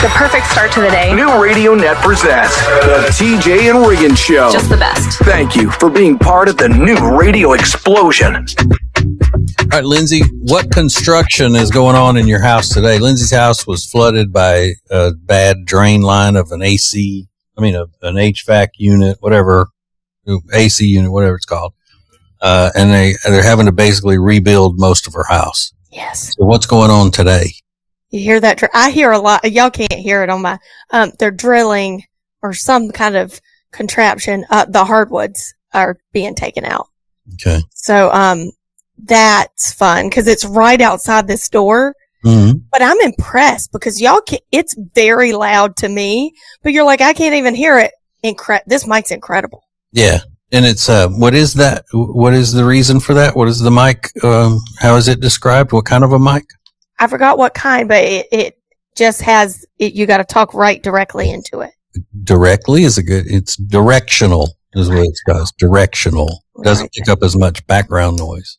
The perfect start to the day. New Radio Net presents the TJ and Riggins Show. Just the best. Thank you for being part of the new radio explosion. All right, Lindsay, what construction is going on in your house today? Lindsay's house was flooded by a bad drain line of an an HVAC unit, whatever, AC unit, whatever it's called. And they're having to basically rebuild most of her house. Yes. So what's going on today? You hear that? I hear a lot. Y'all can't hear it on my, they're drilling or some kind of contraption. The hardwoods are being taken out. Okay. So, that's fun because it's right outside this door. Mm-hmm. But I'm impressed because it's very loud to me, but you're like, I can't even hear it. This mic's incredible. Yeah. And it's, what is that? What is the reason for that? What is the mic? How is it described? What kind of a mic? I forgot what kind, but it just has it. You got to talk right directly into it. Directly is it's directional is what it does. Directional. Doesn't pick up as much background noise.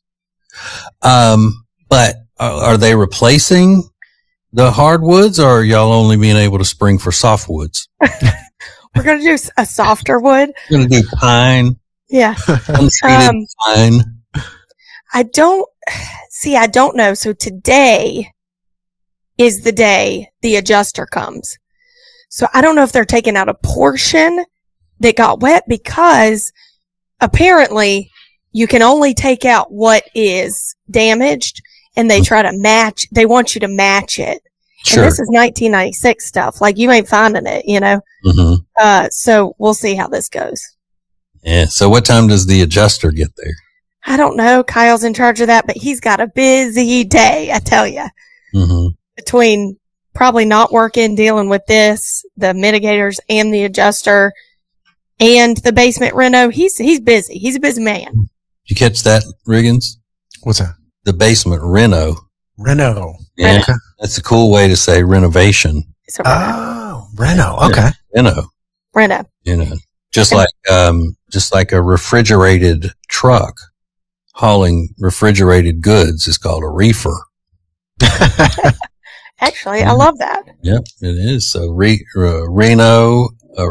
But are they replacing the hardwoods or are y'all only being able to spring for softwoods? We're going to do a softer wood. We're going to do pine. Yeah. Untreated pine. I don't know. So today is the day the adjuster comes. So I don't know if they're taking out a portion that got wet because apparently you can only take out what is damaged and they they want you to match it. Sure. And this is 1996 stuff. Like you ain't finding it, you know? Mm-hmm. So we'll see how this goes. Yeah. So what time does the adjuster get there? I don't know. Kyle's in charge of that, but he's got a busy day, I tell you. Mm-hmm. Between probably not working, dealing with this, the mitigators and the adjuster and the basement reno, he's busy. He's a busy man. Did you catch that, Riggins? What's that? The basement reno. Reno. Yeah. Okay. That's a cool way to say renovation. It's a reno. Oh, reno. Okay. Yeah, Reno. You know, just like a refrigerated truck hauling refrigerated goods is called a reefer. Actually, I love that. Yep, it is. So Reno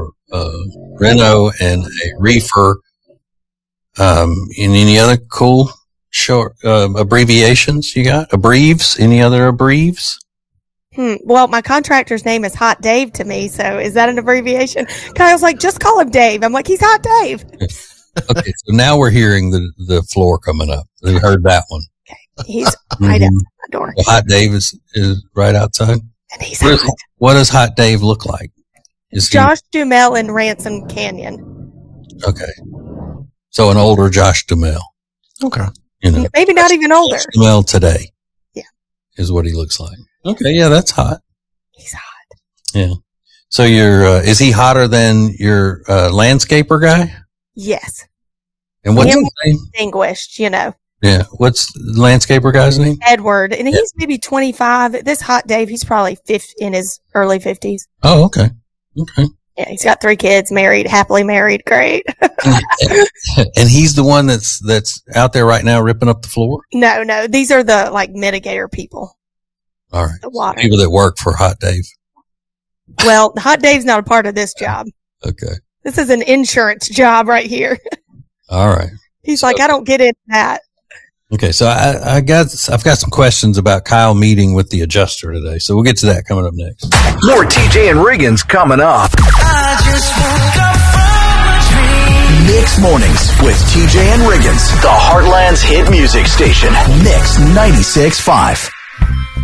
and a reefer. And any other cool short abbreviations you got? Abbreves? Any other abbreves? Well, my contractor's name is Hot Dave to me, so is that an abbreviation? Kyle's like, just call him Dave. I'm like, he's Hot Dave. Okay, so now we're hearing the floor coming up. We heard that one. Okay, he's right outside my door. Well, Hot Dave is right outside. And he's hot. What does Hot Dave look like? Josh Duhamel in Ransom Canyon. Okay, so an older Josh Duhamel. Okay, you know, maybe not even older. Josh Duhamel today. Yeah, is what he looks like. Okay, yeah, that's hot. He's hot. Yeah. So is he hotter than your landscaper guy? Yes. And what's his name? Distinguished, you know. Yeah. What's the landscaper guy's name? Edward. And he's maybe 25. This Hot Dave, he's probably in his early 50s. Oh, okay. Okay. Yeah, he's got 3 kids, happily married. Great. And he's the one that's out there right now ripping up the floor? No. These are the mitigator people. All right. The water. People that work for Hot Dave. Well, Hot Dave's not a part of this job. Okay. This is an insurance job right here. All right. He's like, I don't get into that. Okay, so I've got some questions about Kyle meeting with the adjuster today. So we'll get to that coming up next. More TJ and Riggins coming up. I just woke up from a dream. Mix Mornings with TJ and Riggins, the Heartland's hit music station. Mix 96.5.